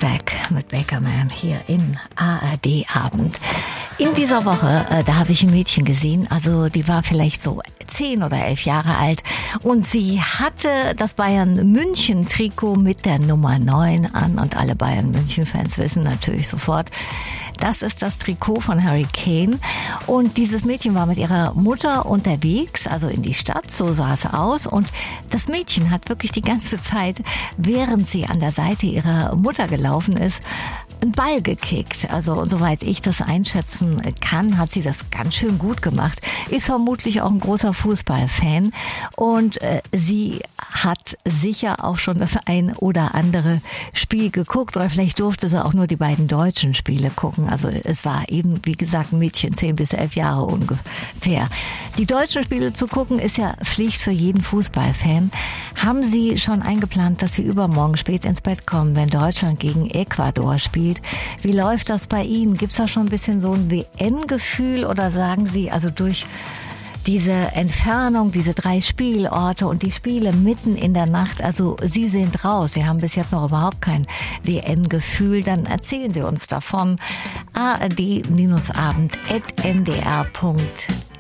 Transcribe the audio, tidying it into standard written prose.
Back mit Bakerman hier im ARD Abend. In dieser Woche, da habe ich ein Mädchen gesehen, also die war vielleicht so 10 oder 11 Jahre alt und sie hatte das Bayern-München-Trikot mit der Nummer 9 an und alle Bayern-München-Fans wissen natürlich sofort, das ist das Trikot von Harry Kane und dieses Mädchen war mit ihrer Mutter unterwegs, also in die Stadt, so sah es aus und das Mädchen hat wirklich die ganze Zeit, während sie an der Seite ihrer Mutter gelaufen ist, einen Ball gekickt. Also und soweit ich das einschätzen kann, hat sie das ganz schön gut gemacht. Ist vermutlich auch ein großer Fußballfan und sie hat sicher auch schon das ein oder andere Spiel geguckt oder vielleicht durfte sie auch nur die beiden deutschen Spiele gucken. Also es war eben, wie gesagt, ein Mädchen, 10 bis 11 Jahre ungefähr. Die deutschen Spiele zu gucken ist ja Pflicht für jeden Fußballfan. Haben Sie schon eingeplant, dass Sie übermorgen spät ins Bett kommen, wenn Deutschland gegen Ecuador spielt? Wie läuft das bei Ihnen? Gibt es da schon ein bisschen so ein WM-Gefühl oder sagen Sie, also durch diese Entfernung, diese 3 Spielorte und die Spiele mitten in der Nacht, also Sie sind raus, Sie haben bis jetzt noch überhaupt kein WM-Gefühl, dann erzählen Sie uns davon. ard-abend@ndr.de